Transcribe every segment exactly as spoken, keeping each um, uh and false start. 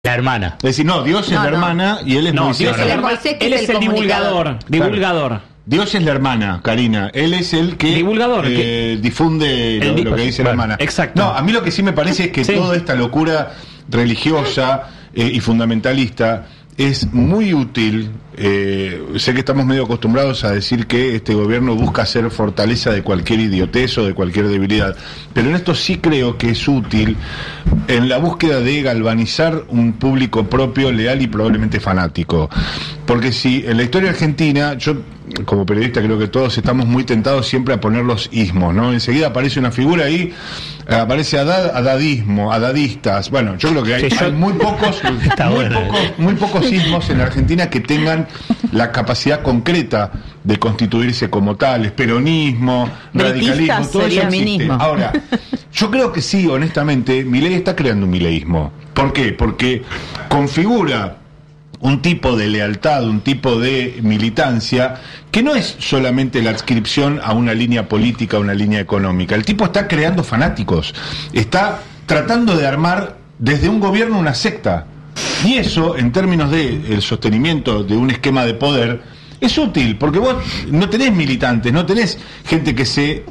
La hermana. Es decir, no, Dios es No, la no. hermana y él es No, Moisés. Dios es Él la es hermana. Moisés, que Él es es el el divulgador. Divulgador. Dios es la hermana, Karina. Él es el que Divulgador, eh, que- difunde lo, El di- lo que dice la bueno, hermana. exacto. No, a mí lo que sí me parece es que Sí. toda esta locura religiosa eh, y fundamentalista es muy útil. Eh, sé que estamos medio acostumbrados a decir que este gobierno busca hacer fortaleza de cualquier idiotez o de cualquier debilidad, pero en esto sí creo que es útil en la búsqueda de galvanizar un público propio, leal y probablemente fanático. Porque si en la historia argentina, yo como periodista creo que todos estamos muy tentados siempre a poner los ismos, ¿no? Enseguida aparece una figura ahí, aparece adad, adadismo, adadistas. Bueno, yo creo que hay, Sí, yo- hay muy pocos, Está muy bueno. pocos, muy pocos ismos en Argentina que tengan la capacidad concreta de constituirse como tales. Peronismo, Britistas radicalismo, todo eso sería existe. feminismo. Ahora, yo creo que sí, honestamente, Milei está creando un mileísmo. ¿Por qué? Porque configura un tipo de lealtad, un tipo de militancia, que no es solamente la adscripción a una línea política, a una línea económica. El tipo está creando fanáticos, está tratando de armar desde un gobierno una secta. Y eso, en términos de el sostenimiento de un esquema de poder, es útil, porque vos no tenés militantes, no tenés gente que se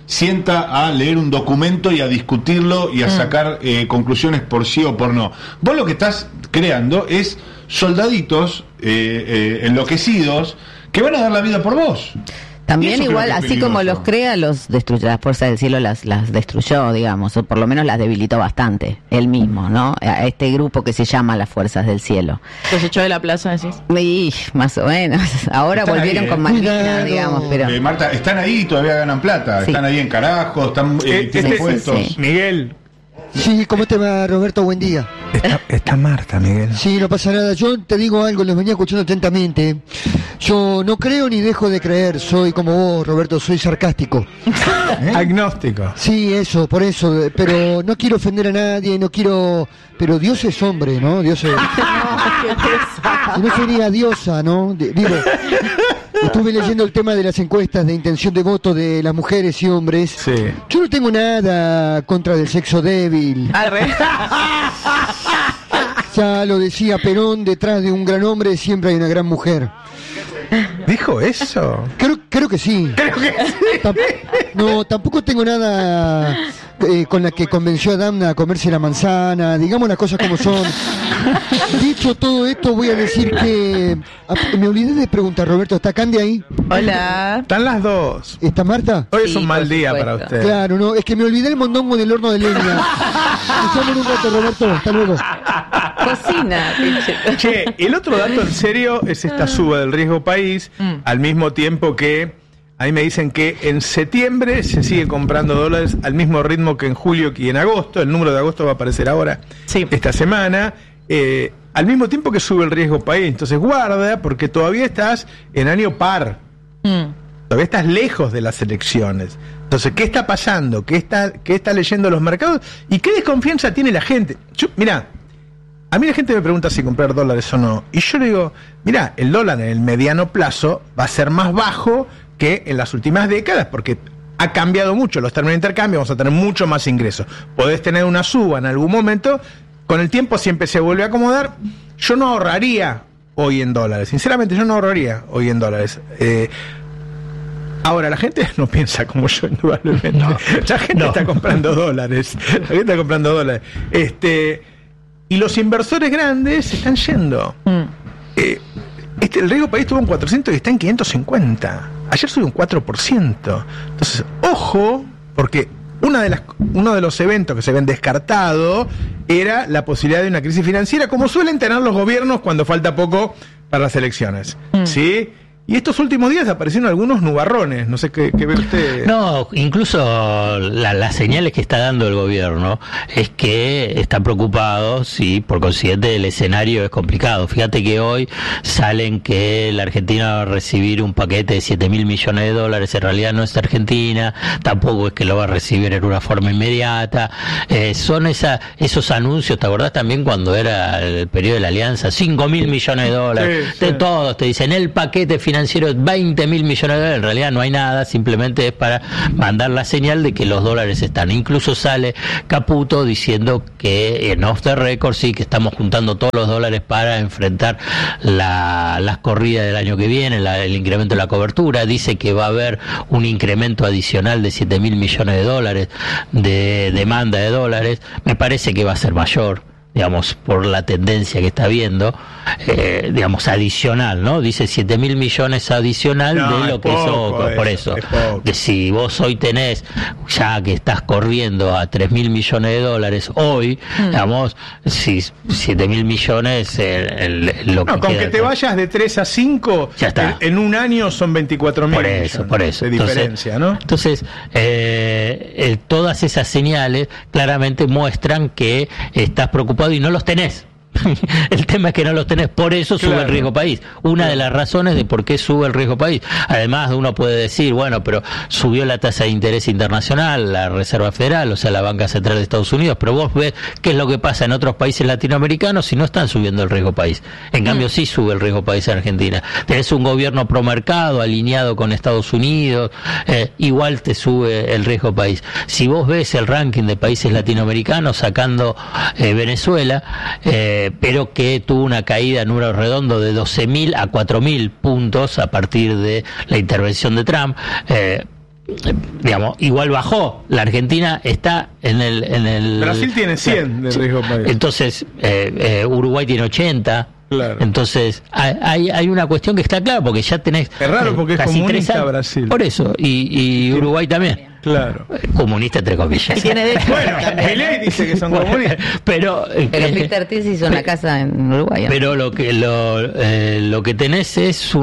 sienta a leer un documento y a discutirlo y a sacar eh, conclusiones por sí o por no. Vos lo que estás creando es soldaditos eh, eh, enloquecidos que van a dar la vida por vos. También Eso creo igual, que es así como peligroso. los crea, los destruyó, las fuerzas del cielo las, las destruyó, digamos, o por lo menos las debilitó bastante, él mismo, ¿no? A este grupo que se llama las fuerzas del cielo. Los echó de la plaza, decís. Y más o menos, ahora Están volvieron ahí, con ¿eh? Malvinas, Cuidado. digamos, pero... Eh, Marta, están ahí y todavía ganan plata, Sí. están ahí en carajo, están eh, Eh, tienen este- puestos. sí, sí. Miguel. Sí, ¿cómo te va, Roberto? Buen día. Está, está Marta, Miguel. Sí, no pasa nada. Yo te digo algo, los venía escuchando atentamente. Yo no creo ni dejo de creer. Soy como vos, Roberto, soy sarcástico. Agnóstico. Sí, eso, por eso. Pero no quiero ofender a nadie, no quiero... Pero Dios es hombre, ¿no? Dios es... Si no sería diosa, ¿no? De- digo, estuve leyendo el tema de las encuestas de intención de voto de las mujeres y hombres. Sí. Yo no tengo nada contra del sexo débil. Arre. Ya lo decía Perón, detrás de un gran hombre siempre hay una gran mujer. ¿Dijo eso? Creo, creo que sí. Tamp- no, tampoco tengo nada eh, con la que convenció a Damna a comerse la manzana. Digamos las cosas como son. Dicho todo esto, voy a decir que... a- me olvidé de preguntar, Roberto, ¿está Candy ahí? Hola. Están las dos. ¿Está Marta? Hoy es Sí, un mal por día supuesto. para usted. Claro, no, es que me olvidé el mondongo del horno de leña. Te llamo en un rato, Roberto, hasta luego. Cocina, pinche. Che, el otro dato en serio es esta suba del riesgo país, Mm. al mismo tiempo que a mí me dicen que en septiembre se sigue comprando dólares al mismo ritmo que en julio y en agosto. El número de agosto va a aparecer ahora, Sí. esta semana, eh, al mismo tiempo que sube el riesgo país. Entonces guarda, porque todavía estás en año par. Mm. Todavía estás lejos de las elecciones. Entonces, ¿qué está pasando? ¿Qué está, qué está leyendo los mercados? ¿Y qué desconfianza tiene la gente? Yo, mirá, a mí la gente me pregunta si comprar dólares o no. Y yo le digo, mirá, el dólar en el mediano plazo va a ser más bajo que en las últimas décadas, porque ha cambiado mucho los términos de intercambio, vamos a tener mucho más ingresos. Podés tener una suba en algún momento, con el tiempo siempre se vuelve a acomodar. Yo no ahorraría hoy en dólares, sinceramente yo no ahorraría hoy en dólares. Eh, Ahora, la gente no piensa como yo, indudablemente. No, la gente no. está comprando dólares. La gente está comprando dólares. Este, y los inversores grandes se están yendo. Mm. Eh, este, el riesgo país estuvo en cuatrocientos y está en quinientos cincuenta. Ayer subió un cuatro por ciento. Entonces, ojo, porque una de las, uno de los eventos que se ven descartado era la posibilidad de una crisis financiera, como suelen tener los gobiernos cuando falta poco para las elecciones. Mm. ¿Sí? Y estos últimos días aparecieron algunos nubarrones, no sé qué, qué ve usted. No, incluso la- las señales que está dando el gobierno es que está preocupado, sí, por consiguiente el escenario es complicado. Fíjate que hoy salen que la Argentina va a recibir un paquete de siete mil millones de dólares, en realidad no es Argentina, tampoco es que lo va a recibir en una forma inmediata. Eh, son esa, esos anuncios, ¿te acordás también cuando era el periodo de la Alianza? cinco mil millones de dólares, Sí, de sí. todos, te dicen el paquete financiero financiero de veinte mil millones de dólares, en realidad no hay nada, simplemente es para mandar la señal de que los dólares están. Incluso sale Caputo diciendo que en off the record sí que estamos juntando todos los dólares para enfrentar la, las corridas del año que viene, la, el incremento de la cobertura. Dice que va a haber un incremento adicional de siete mil millones de dólares de demanda de dólares. Me parece que va a ser mayor, digamos, por la tendencia que está viendo, eh, digamos, adicional, ¿no? Dice siete mil millones adicional No, de lo es que poco eso, por eso, eso, es poco. que si vos hoy tenés, ya que estás corriendo a tres mil millones de dólares hoy, Mm. digamos, si siete mil millones, el, el- lo No, que con queda que te con- vayas de tres a cinco, Ya está. En, en un año son veinticuatro mil Por eso, por eso. de Entonces- diferencia, ¿no? Entonces, eh, eh, todas esas señales claramente muestran que estás preocupado y no los tenés. El tema es que no los tenés, por eso sube Claro. el riesgo país. Una de las razones de por qué sube el riesgo país. Además, uno puede decir, bueno, pero subió la tasa de interés internacional, la Reserva Federal, o sea, la Banca Central de Estados Unidos, pero vos ves qué es lo que pasa en otros países latinoamericanos y no están subiendo el riesgo país. En cambio, sí sube el riesgo país en Argentina. Tenés un gobierno promercado, alineado con Estados Unidos, eh, igual te sube el riesgo país. Si vos ves el ranking de países latinoamericanos, sacando eh, Venezuela, eh, pero que tuvo una caída en número redondo de doce mil a cuatro mil puntos a partir de la intervención de Trump, eh, digamos, igual bajó. La Argentina está en el... En el Brasil tiene cien de riesgo país. Entonces, eh, eh, Uruguay tiene ochenta. Claro. Entonces, hay, hay, hay una cuestión que está clara, porque ya tenés... Es raro porque es casi comunista tres años. Brasil. Por eso, y, y Uruguay también. Claro. Eh, Comunista entre comillas. Y tiene de Bueno, Milei dice que son Bueno, comunistas. pero eh, Pero eh, Peter Tiz hizo una casa en Uruguay. ¿no? pero lo que lo, eh, lo que tenés es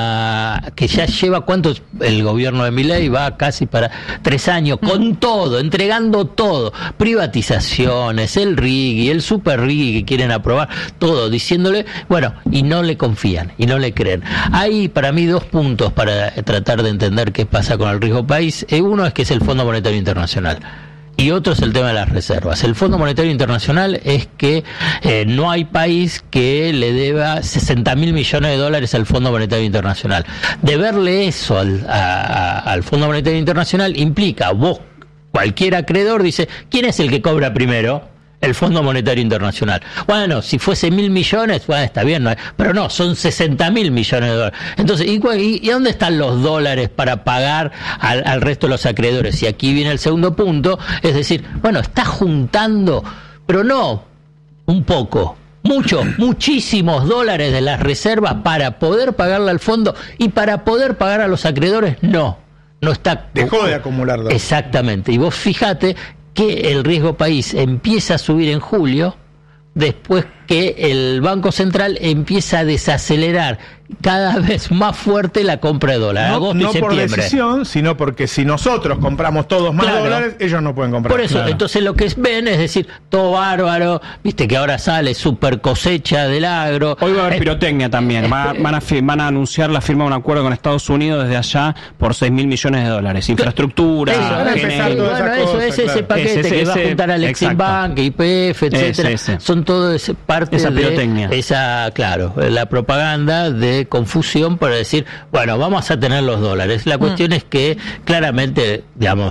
una que ya lleva cuántos el gobierno de Milei va casi para tres años con todo, entregando todo, privatizaciones, el RIGI, el super RIGI que quieren aprobar, todo, diciéndole, bueno, y no le confían y no le creen. Hay para mí dos puntos para tratar de entender qué pasa con el riesgo país. Eh, uno es que es el Fondo Monetario Internacional. Y otro es el tema de las reservas. El Fondo Monetario Internacional es que eh, no hay país que le deba sesenta mil millones de dólares al Fondo Monetario Internacional. Deberle eso al, a- a- al Fondo Monetario Internacional implica, vos, cualquier acreedor, dice, ¿quién es el que cobra primero? El Fondo Monetario Internacional. Bueno, si fuese mil millones, bueno, está bien, no hay- pero no, son sesenta mil millones de dólares. Entonces, ¿y, cuál- y- y dónde están los dólares para pagar al, al resto de los acreedores? Y aquí viene el segundo punto, es decir, bueno, está juntando, pero no un poco, muchos, muchísimos dólares de las reservas para poder pagarle al fondo y para poder pagar a los acreedores, no, no está... Dejó de acumular dólares. Exactamente, y vos fíjate que el riesgo país empieza a subir en julio, después que el Banco Central empieza a desacelerar cada vez más fuerte la compra de dólares, No, agosto no y por septiembre. decisión, sino porque si nosotros compramos todos más Claro. dólares, ellos no pueden comprar. Por eso, Claro. entonces lo que ven es decir, todo bárbaro, viste que ahora sale super cosecha del agro. Hoy va a haber Eh, pirotecnia también. Va- van, a, fi- van a anunciar la firma de un acuerdo con Estados Unidos desde allá por seis mil millones de dólares. Infraestructura, Eso, van a eso, empezar sí, todas bueno, esas eso cosas, es ese claro. paquete Ese, que va a ese, juntar al Exim exacto. Bank, Y P F, etcétera. Ese, ese. Son todo ese parte Esa de pirotecnia. esa, claro, la propaganda de confusión para decir, bueno, vamos a tener los dólares. La cuestión es que claramente, digamos,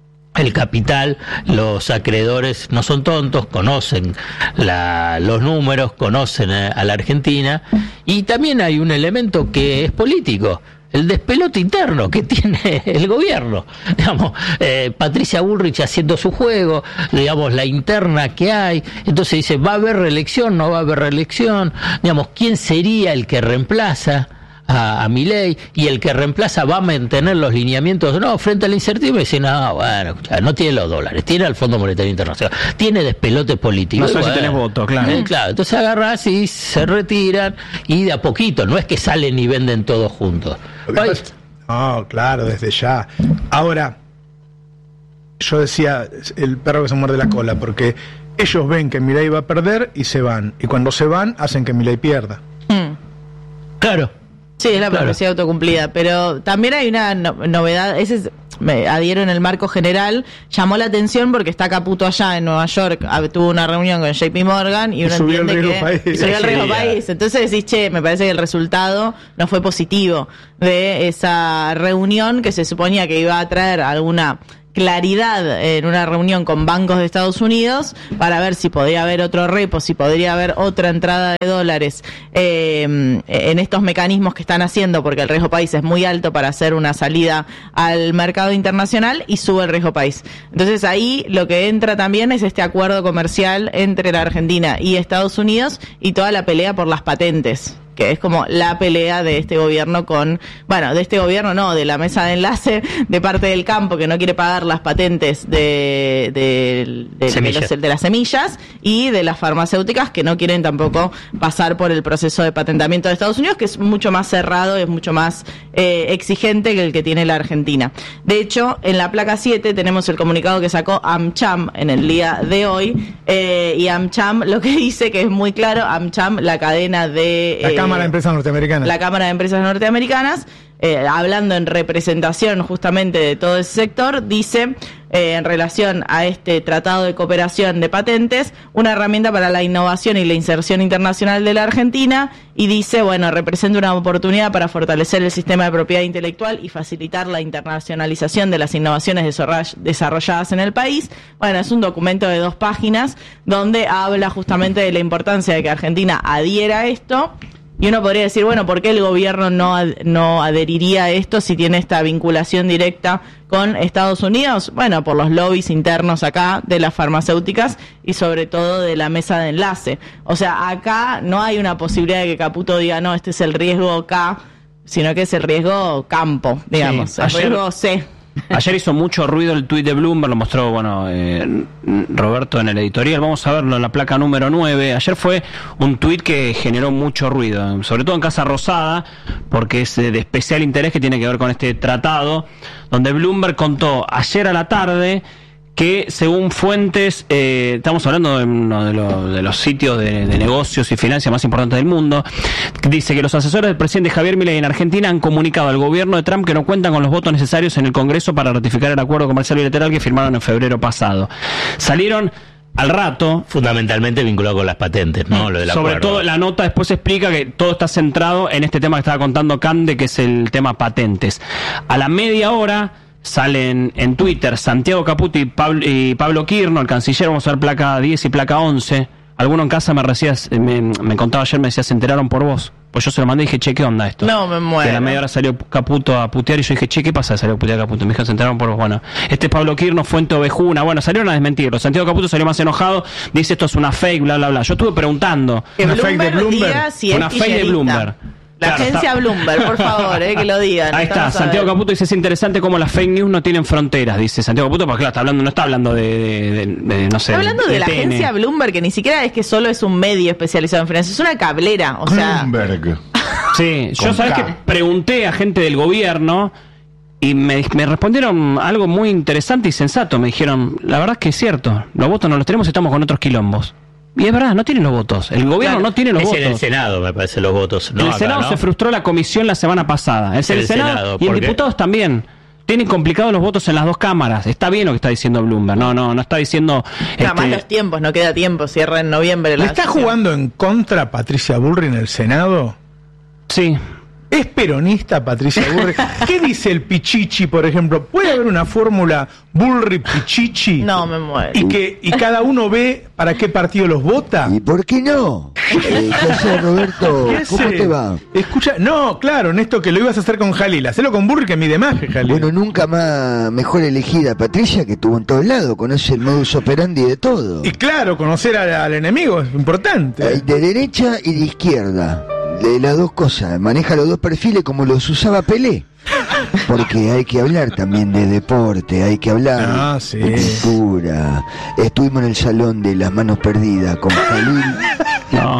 el capital, los acreedores no son tontos, conocen la, los números, conocen a, a la Argentina, y también hay un elemento que es político, el despelote interno que tiene el gobierno. Digamos, eh, Patricia Bullrich haciendo su juego, digamos, la interna que hay, entonces dice, ¿va a haber reelección? ¿No va a haber reelección? Digamos, ¿quién sería el que reemplaza a, a Milei? Y el que reemplaza va a mantener los lineamientos, no, frente a la incertidumbre, dice, no, bueno, escuchá, no tiene los dólares, tiene al Fondo Monetario Internacional, tiene despelote político. No sé Y si bueno, tenés voto, claro. eh, claro, entonces agarrás y se retiran, y de a poquito, no es que salen y venden todos juntos. Lo que Ay, pasa- No, claro, desde ya. Ahora, yo decía, el perro que se muerde la cola, porque ellos ven que Milei va a perder y se van. Y cuando se van, hacen que Milei pierda. Mm. claro, Sí, es la Claro. profecía autocumplida, pero también hay una no- novedad, ese es, me adhiero en el marco general, llamó la atención porque está Caputo allá en Nueva York, a- tuvo una reunión con J P Morgan y uno subió el entiende riesgo que país. y subió el Sí, riesgo ya. país, entonces decís, che, me parece que el resultado no fue positivo de esa reunión que se suponía que iba a traer alguna claridad en una reunión con bancos de Estados Unidos para ver si podría haber otro repo, si podría haber otra entrada de dólares eh, en estos mecanismos que están haciendo, porque el riesgo país es muy alto para hacer una salida al mercado internacional y sube el riesgo país. Entonces ahí lo que entra también es este acuerdo comercial entre la Argentina y Estados Unidos y toda la pelea por las patentes, que es como la pelea de este gobierno con, bueno, de este gobierno no, de la mesa de enlace de parte del campo que no quiere pagar las patentes de, de, de, de, Semillas. los- de las semillas y de las farmacéuticas que no quieren tampoco pasar por el proceso de patentamiento de Estados Unidos, que es mucho más cerrado, es mucho más eh, exigente que el que tiene la Argentina. De hecho, en la placa siete tenemos el comunicado que sacó AmCham en el día de hoy, eh, y AmCham lo que dice que es muy claro, AmCham, la cadena de... La eh, Cámara de Empresas Norteamericanas. la Cámara de Empresas Norteamericanas, eh, hablando en representación justamente de todo ese sector, dice eh, en relación a este tratado de cooperación de patentes, una herramienta para la innovación y la inserción internacional de la Argentina, y dice, bueno, representa una oportunidad para fortalecer el sistema de propiedad intelectual y facilitar la internacionalización de las innovaciones desarroll- desarrolladas en el país. Bueno, es un documento de dos páginas donde habla justamente de la importancia de que Argentina adhiera a esto. Y uno podría decir, bueno, ¿por qué el gobierno no, ad- no adheriría a esto si tiene esta vinculación directa con Estados Unidos? Bueno, por los lobbies internos acá de las farmacéuticas y sobre todo de la mesa de enlace. O sea, acá no hay una posibilidad de que Caputo diga, no, este es el riesgo K, sino que es el riesgo campo, digamos, Sí, el ayer- riesgo C. Ayer hizo mucho ruido el tuit de Bloomberg, lo mostró bueno eh, Roberto en el editorial. Vamos a verlo en la placa número nueve. Ayer fue un tuit que generó mucho ruido, sobre todo en Casa Rosada, porque es de especial interés, que tiene que ver con este tratado, donde Bloomberg contó ayer a la tarde que según fuentes, eh, estamos hablando de uno de, lo- de los sitios de, de negocios y finanzas más importantes del mundo, dice que los asesores del presidente Javier Milei en Argentina han comunicado al gobierno de Trump que no cuentan con los votos necesarios en el Congreso para ratificar el acuerdo comercial bilateral que firmaron en febrero pasado. Salieron al rato. Fundamentalmente vinculado con las patentes, ¿no? Lo del Sobre acuerdo. todo, la nota después explica que todo está centrado en este tema que estaba contando Cande, que es el tema patentes. A la media hora salen en Twitter Santiago Caputo y Pablo, y Pablo Quirno, el canciller. Vamos a ver placa diez y placa once. Alguno en casa me, recías, me, me contaba ayer, me decía, se enteraron por vos. Pues yo se lo mandé y dije, che, ¿qué onda esto? No, me muero. Que a la media hora salió Caputo a putear y yo dije, che, ¿qué pasa? Salió a putear Caputo. Me dijeron, se enteraron por vos. Bueno, este es Pablo Quirno, Fuente Ovejuna. Bueno, salieron a desmentirlo. Santiago Caputo salió más enojado, dice esto es una fake, bla, bla, bla. Yo estuve preguntando. Que Una fake de Bloomberg Bloomberg. diga si Una es fake de kirchnerista. Bloomberg. La Claro, agencia está- Bloomberg, por favor, eh, que lo digan. Ahí está, Necesitamos Santiago saber. Caputo dice, es interesante cómo las fake news no tienen fronteras, dice Santiago Caputo, porque claro, está hablando, no está hablando de, de- de- de, no sé, Está hablando de la T N. agencia Bloomberg, que ni siquiera es que solo es un medio especializado en finanzas, es una cablera, o sea... Bloomberg. Sí, yo Con sabes K. que pregunté a gente del gobierno y me, me respondieron algo muy interesante y sensato. Me dijeron, la verdad es que es cierto, los votos no los tenemos, estamos con otros quilombos. Y es verdad, no tienen los votos. El gobierno Claro, no tiene los Es votos. en el Senado, me parece, los votos. No en el acá, Senado ¿no? se frustró la comisión la semana pasada. Es en En el, el Senado, Senado, y en porque- diputados también. Tienen complicados los votos en las dos cámaras. Está bien lo que está diciendo Bloomberg. No, no, no está diciendo. Nada más este, los tiempos, no queda tiempo, cierra en noviembre. ¿Le la está sesión. jugando en contra Patricia Bullrich en el Senado? Sí. ¿Es peronista Patricia Bullrich? ¿Qué dice el Pichichi, por ejemplo? ¿Puede haber una fórmula Bullrich-Pichichi? No, me muero. Y que y cada uno ve para qué partido los vota. ¿Y por qué no? Eh, ¿Qué haces, Roberto? ¿Qué ¿Cómo hace? te va? Escucha, no, claro, en esto que lo ibas a hacer con Jalil. Hacelo con Bullrich, que mide más que Jalil. Bueno, nunca más mejor elegida Patricia, que estuvo en todos lados, conoce el modus operandi de todo. Y claro, conocer al, al enemigo es importante. Hay de derecha y de izquierda, de las dos cosas, maneja los dos perfiles como los usaba Pelé. Porque hay que hablar también de deporte, hay que hablar Ah, sí. de cultura. Estuvimos en el salón de las manos perdidas con Jalil. No.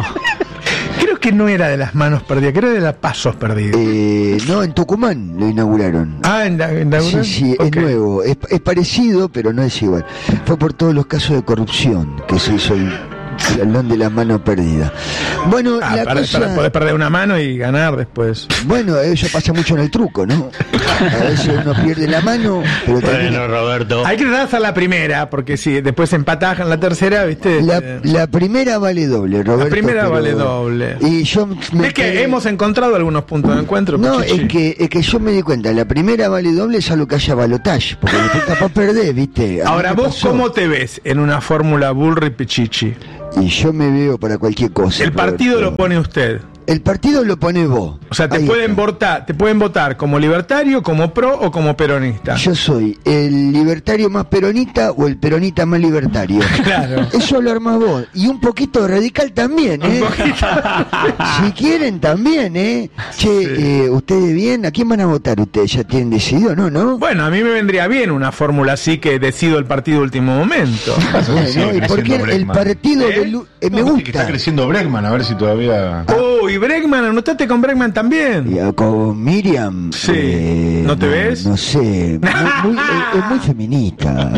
Creo que no era de las manos perdidas, creo que era de las pasos perdidas. Eh, no, en Tucumán lo inauguraron. Ah, en la, en la Sí, sí, Ok. es nuevo, es, es parecido, pero no es igual. Fue por todos los casos de corrupción que se hizo el Salón de la mano perdida. Bueno, Ah, la per- cosa... per- podés perder una mano y ganar después. Bueno, eso pasa mucho en el truco, ¿no? A veces uno pierde la mano, pero también... Bueno, Roberto. Hay que tratar de hacer la primera, porque si después empatás en la tercera, ¿viste? La, Eh, la primera vale doble, Roberto. La primera pero- vale doble. Y yo me Es que quedé- hemos encontrado algunos puntos de encuentro. No, Pichichi. es que, es que yo me di cuenta, la primera vale doble salvo que haya balotage, porque después capaz perdés, ¿viste? A mí Ahora, me ¿vos pasó. cómo te ves en una fórmula Bullrich-Pichichi? Y yo me veo para cualquier cosa. El partido Roberto. lo pone usted. El partido lo pone vos. O sea, te Ahí pueden, está. votar, te pueden votar como libertario, como pro o como peronista. Yo soy el libertario más peronista o el peronista más libertario. Claro. Eso lo armás vos. Y un poquito radical también, ¿eh? Un poquito. Si quieren también, ¿eh? Che, eh, ¿ustedes bien? ¿A quién van a votar ustedes? ¿Ya tienen decidido? No, ¿no? Bueno, a mí me vendría bien una fórmula así que decido el partido último momento. Bueno, sigue ¿y por qué creciendo el Bregman? partido ¿Eh? del... eh, me No, viste que gusta. está creciendo Bregman, a ver si todavía... Oh, y Bregman, anotate con Bregman también. Y, ah, con Miriam. Sí. eh, ¿No te ves? No sé. Muy, muy- es, es muy feminista.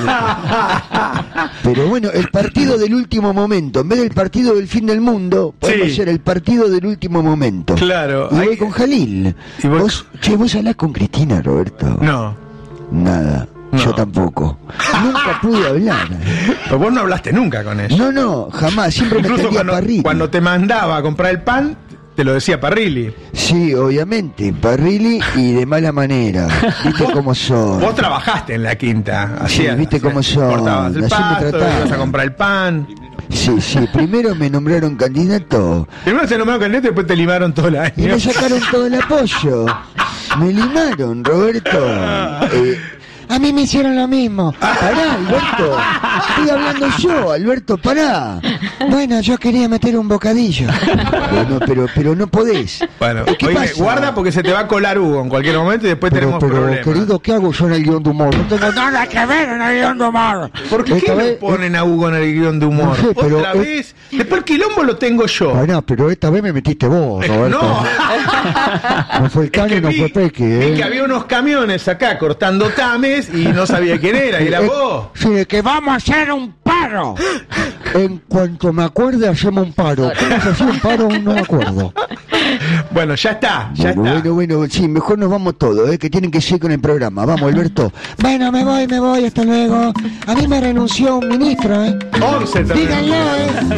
Pero bueno, el partido del último momento. En vez del partido del fin del mundo, podemos Sí. hacer el partido del último momento. Claro. Y voy Ahí- con Jalil. Y voy- ¿Vos, che, ¿vos hablás con Cristina, Roberto? No. Nada. No. Yo tampoco. Nunca pude hablar. Pero vos no hablaste nunca con ella. No, no, jamás. Siempre me Incluso atendía cuando, Parrilli. cuando te mandaba a comprar el pan, te lo decía Parrilli. Sí, obviamente. Parrilli y de mala manera. ¿Viste cómo son? Vos trabajaste en la quinta. Sí, hacías- viste cómo son, Cortabas el así me pasto, trataban. ibas a comprar el pan. Sí, sí. Primero me nombraron candidato Primero se nombraron candidato y después te limaron todo el y me año. sacaron todo el apoyo. Me limaron, Roberto. Eh, a mí me hicieron lo mismo. Pará, Alberto. Estoy hablando yo, Alberto, pará. Bueno, yo quería meter un bocadillo. Bueno, pero, pero no podés. Bueno, ¿Qué oíme, pasa? guarda porque se te va a colar Hugo en cualquier momento y después Pero, tenemos pero, problemas. querido, ¿qué hago yo en el guión de humor? No tengo nada que ver en el guión de humor. ¿Por qué Esta le vez- ponen a Hugo en el guión de humor? No sé, pero Otra es- vez. Después el quilombo lo tengo yo. Pará, pero esta vez me metiste vos, Eh, Roberto. no. No fue el Es Cani, que no vi- fue Peque, vi ¿eh? que había unos camiones acá cortando tames y no sabía quién era, y era Eh, vos. Sí, de que vamos a hacer un paro. En cuanto me acuerde, hacemos un paro. ¿Cómo se hacía un paro? No me acuerdo. Bueno, ya está, ya Bueno, está. bueno, bueno, sí, mejor nos vamos todos, ¿eh? Que tienen que seguir con el programa. Vamos, Alberto. Bueno, me voy, me voy, hasta luego. A mí me renunció un ministro, ¿eh? once te Díganlo, ¿eh?